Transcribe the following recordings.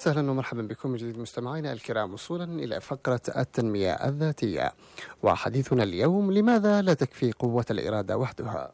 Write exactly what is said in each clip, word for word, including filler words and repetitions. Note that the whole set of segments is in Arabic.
وسهلا ومرحبا بكم من جديد مستمعينا الكرام، وصولا إلى فقرة التنمية الذاتية. وحديثنا اليوم: لماذا لا تكفي قوة الإرادة وحدها؟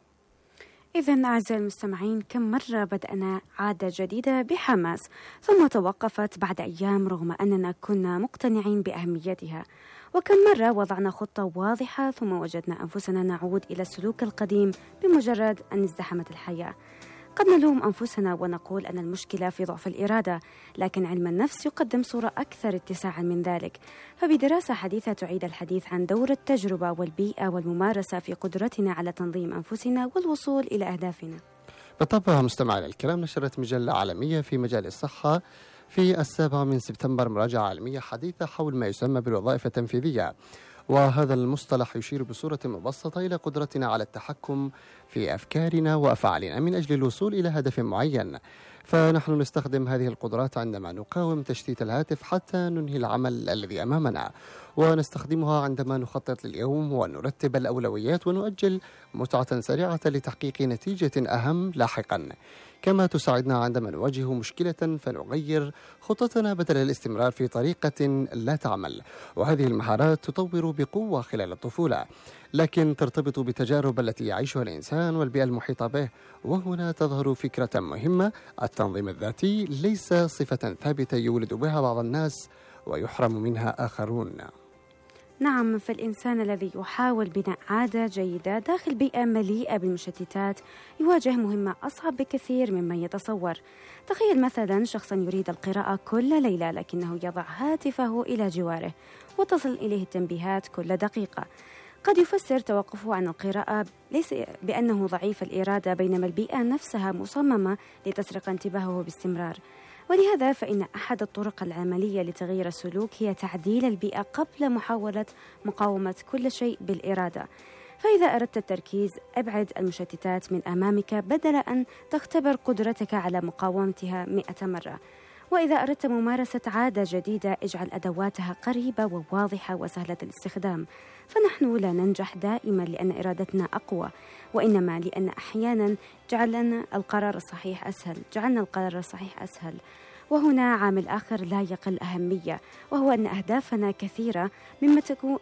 إذن أعزائي المستمعين، كم مرة بدأنا عادة جديدة بحماس ثم توقفت بعد أيام رغم أننا كنا مقتنعين بأهميتها، وكم مرة وضعنا خطة واضحة ثم وجدنا أنفسنا نعود إلى السلوك القديم بمجرد أن ازدحمت الحياة. قد نلوم أنفسنا ونقول أن المشكلة في ضعف الإرادة، لكن علم النفس يقدم صورة أكثر اتساعا من ذلك. فبدراسة حديثة تعيد الحديث عن دور التجربة والبيئة والممارسة في قدرتنا على تنظيم أنفسنا والوصول إلى أهدافنا. بالطبع مستمعينا الكرام، نشرت مجلة عالمية في مجال الصحة في السابع من سبتمبر مراجعة علمية حديثة حول ما يسمى بالوظائف التنفيذية، وهذا المصطلح يشير بصورة مبسطة إلى قدرتنا على التحكم في أفكارنا وأفعالنا من أجل الوصول إلى هدف معين. فنحن نستخدم هذه القدرات عندما نقاوم تشتيت الهاتف حتى ننهي العمل الذي أمامنا، ونستخدمها عندما نخطط لليوم ونرتب الأولويات ونؤجل متعة سريعة لتحقيق نتيجة أهم لاحقا. كما تساعدنا عندما نواجه مشكلة فنغير خطتنا بدل الاستمرار في طريقة لا تعمل. وهذه المهارات تطور بقوة خلال الطفولة، لكن ترتبط بالتجارب التي يعيشها الإنسان والبيئة المحيطة به. وهنا تظهر فكرة مهمة: التنظيم الذاتي ليس صفة ثابتة يولد بها بعض الناس ويحرم منها آخرون. نعم، فالإنسان الذي يحاول بناء عادة جيدة داخل بيئة مليئة بالمشتتات يواجه مهمة أصعب بكثير مما يتصور. تخيل مثلا شخصا يريد القراءة كل ليلة، لكنه يضع هاتفه إلى جواره وتصل إليه التنبيهات كل دقيقة. قد يفسر توقفه عن القراءة ليس بأنه ضعيف الإرادة، بينما البيئة نفسها مصممة لتسرق انتباهه باستمرار. ولهذا فإن أحد الطرق العملية لتغيير السلوك هي تعديل البيئة قبل محاولة مقاومة كل شيء بالإرادة. فإذا أردت التركيز، أبعد المشتتات من أمامك بدل أن تختبر قدرتك على مقاومتها مئة مرة. وإذا أردت ممارسة عادة جديدة، اجعل أدواتها قريبة وواضحة وسهلة الاستخدام. فنحن لا ننجح دائما لأن إرادتنا أقوى، وإنما لأن أحيانا جعلنا القرار الصحيح أسهل جعلنا القرار الصحيح أسهل. وهنا عامل آخر لا يقل أهمية، وهو أن أهدافنا كثيرة مما تكون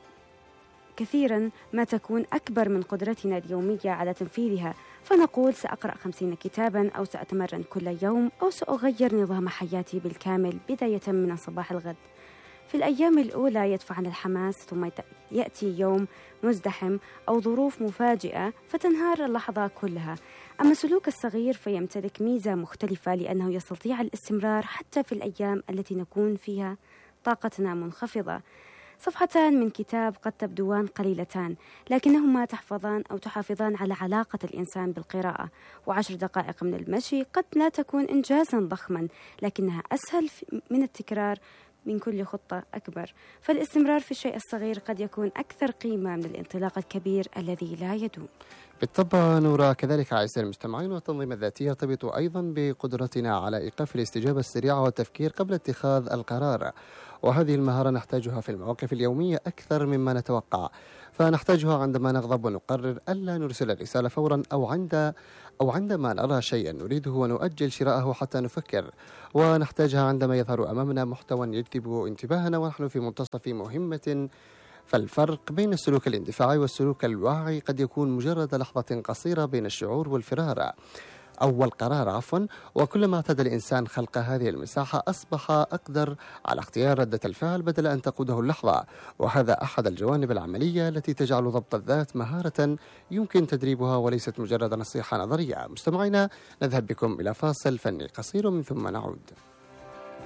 كثيرا ما تكون أكبر من قدرتنا اليومية على تنفيذها. فنقول سأقرأ خمسين كتابا، أو سأتمرن كل يوم، أو سأغير نظام حياتي بالكامل بداية من صباح الغد. في الأيام الأولى يدفعنا الحماس، ثم يأتي يوم مزدحم أو ظروف مفاجئة فتنهار اللحظة كلها. أما السلوك الصغير فيمتلك ميزة مختلفة، لأنه يستطيع الاستمرار حتى في الأيام التي نكون فيها طاقتنا منخفضة. صفحتان من كتاب قد تبدوان قليلتان، لكنهما تحفظان أو تحافظان على علاقة الإنسان بالقراءة. وعشر دقائق من المشي قد لا تكون إنجازا ضخما، لكنها أسهل من التكرار من كل خطة أكبر. فالاستمرار في الشيء الصغير قد يكون أكثر قيمة من الانطلاق الكبير الذي لا يدوم. بالطبع نرى كذلك أعزائي المستمعين، والتنظيم الذاتي يرتبط أيضا بقدرتنا على إيقاف الاستجابة السريعة والتفكير قبل اتخاذ القرار. وهذه المهارة نحتاجها في المواقف اليومية أكثر مما نتوقع. فنحتاجها عندما نغضب ونقرر ألا نرسل الرسالة فورا، أو عند أو عندما نرى شيئا نريده ونؤجل شراءه حتى نفكر. ونحتاجها عندما يظهر أمامنا محتوى يجذب انتباهنا ونحن في منتصف مهمة. فالفرق بين السلوك الاندفاعي والسلوك الواعي قد يكون مجرد لحظة قصيرة بين الشعور والفرار أو القرار عفوا. وكلما اعتاد الإنسان خلق هذه المساحة، أصبح أقدر على اختيار ردة الفعل بدل أن تقوده اللحظة. وهذا أحد الجوانب العملية التي تجعل ضبط الذات مهارة يمكن تدريبها وليست مجرد نصيحة نظرية. مستمعينا، نذهب بكم إلى فاصل فني قصير من ثم نعود.